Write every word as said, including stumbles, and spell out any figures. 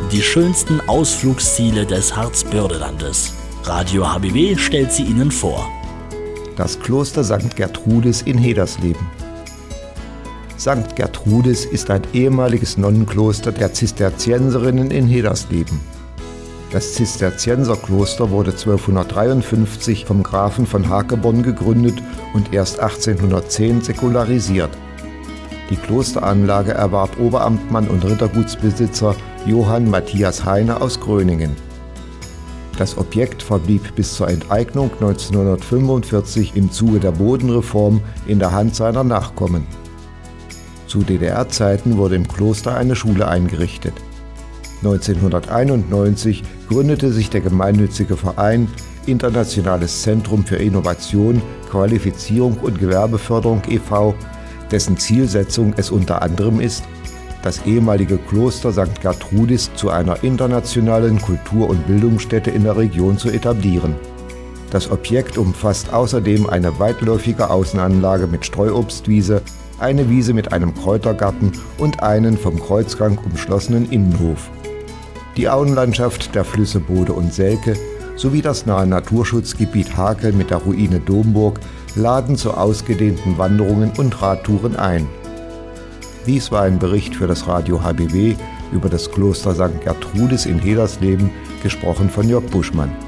die schönsten Ausflugsziele des Harzbördelandes. Radio H B W stellt sie Ihnen vor. Das Kloster Sankt Gertrudis in Hedersleben. Sankt Gertrudis ist ein ehemaliges Nonnenkloster der Zisterzienserinnen in Hedersleben. Das Zisterzienserkloster wurde zwölfhundertdreiundfünfzig vom Grafen von Hakeborn gegründet und erst achtzehnhundertzehn säkularisiert. Die Klosteranlage erwarb Oberamtmann und Rittergutsbesitzer Johann Matthias Heine aus Gröningen. Das Objekt verblieb bis zur Enteignung neunzehnhundertfünfundvierzig im Zuge der Bodenreform in der Hand seiner Nachkommen. Zu D D R-Zeiten wurde im Kloster eine Schule eingerichtet. neunzehnhunderteinundneunzig gründete sich der gemeinnützige Verein Internationales Zentrum für Innovation, Qualifizierung und Gewerbeförderung e V, dessen Zielsetzung es unter anderem ist, das ehemalige Kloster Sankt Gertrudis zu einer internationalen Kultur- und Bildungsstätte in der Region zu etablieren. Das Objekt umfasst außerdem eine weitläufige Außenanlage mit Streuobstwiese, eine Wiese mit einem Kräutergarten und einen vom Kreuzgang umschlossenen Innenhof. Die Auenlandschaft der Flüsse Bode und Selke sowie das nahe Naturschutzgebiet Hakel mit der Ruine Domburg laden zu ausgedehnten Wanderungen und Radtouren ein. Dies war ein Bericht für das Radio H B W über das Kloster Sankt Gertrudis in Hedersleben, gesprochen von Jörg Buschmann.